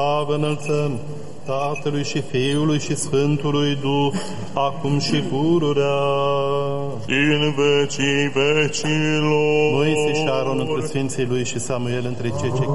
Slavă înălțăm Tatălui și Fiului și Sfântului Duh, acum și pururea. Și în vecii vecilor. Moise și Aron între Sfinții lui și Samuel între cei ce